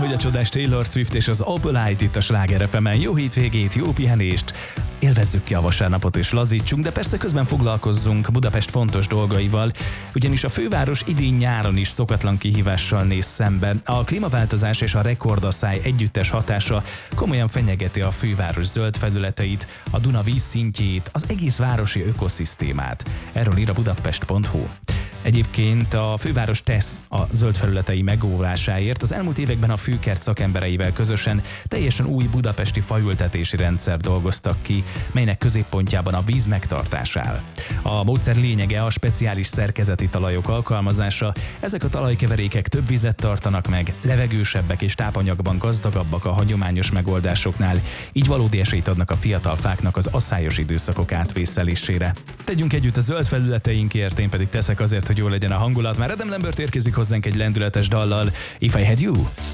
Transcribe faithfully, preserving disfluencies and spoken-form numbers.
ugyanúgy a csodás Taylor Swift és az Opalite itt a Sláger ef emen. Jó hétvégét, jó pihenést, élvezzük ki a vasárnapot és lazítsunk, de persze közben foglalkozzunk Budapest fontos dolgaival, ugyanis a főváros idén nyáron is szokatlan kihívással néz szembe. A klímaváltozás és a rekordasszály együttes hatása komolyan fenyegeti a főváros zöld felületeit, a Duna vízszintjét, az egész városi ökoszisztémát. Erről ír a budapest pont hu. Egyébként a főváros tesz a zöld felületei megóvásáért. Az elmúlt években a Fűkert szakembereivel közösen teljesen új budapesti faültetési rendszer dolgoztak ki, melynek középpontjában a víz megtartás áll. A módszer lényege a speciális szerkezeti talajok alkalmazása. Ezek a talajkeverékek több vizet tartanak meg, levegősebbek és tápanyagban gazdagabbak a hagyományos megoldásoknál, így valódi esélyt adnak a fiatal fáknak az asszályos időszakok átvészelésére. Tegyünk együtt a zöld felületeinkért, én pedig teszek azért, hogy jó legyen a hangulat. Már Adam Lambert érkezik hozzánk egy lendületes dallal, If I Had You.